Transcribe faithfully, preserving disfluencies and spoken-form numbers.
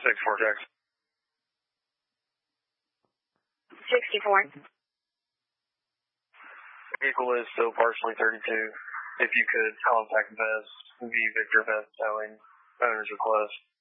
six four, Jackson. sixty-four. Vehicle is still partially thirty-two. If you could contact Vest, V Victor Vest Towing, owner's request.